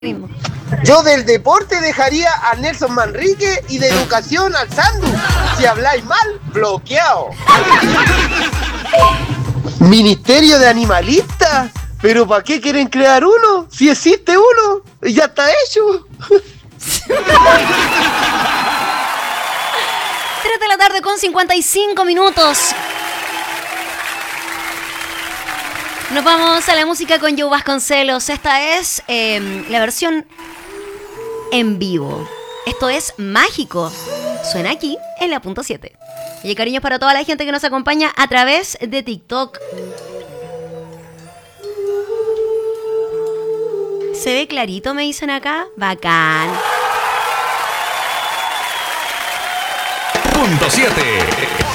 mismo. Yo del deporte dejaría a Nelson Manrique y de educación al Sandu. Si habláis mal, bloqueado. Ministerio de animalistas. ¿Pero para qué quieren crear uno? Si existe uno, ya está hecho. 3 de la tarde con 55 minutos. Nos vamos a la música con Joe Vasconcelos. Esta es la versión en vivo. Esto es Mágico. Suena aquí en la punto 7. Y cariños para toda la gente que nos acompaña a través de TikTok. ¿Se ve clarito, me dicen acá? Bacán. Punto 7.